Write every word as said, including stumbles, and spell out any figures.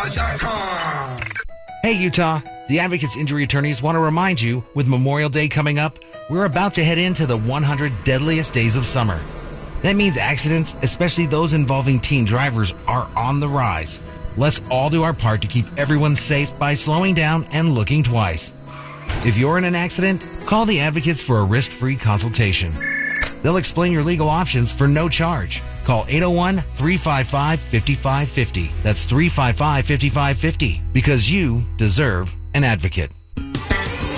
utah dot com. Hey, Utah. The Advocates Injury Attorneys want to remind you, with Memorial Day coming up, we're about to head into the one hundred deadliest days of summer. That means accidents, especially those involving teen drivers, are on the rise. Let's all do our part to keep everyone safe by slowing down and looking twice. If you're in an accident, call the Advocates for a risk-free consultation. They'll explain your legal options for no charge. Call eight oh one, three five five, five five five oh. That's three five five, five five five oh, because you deserve an advocate.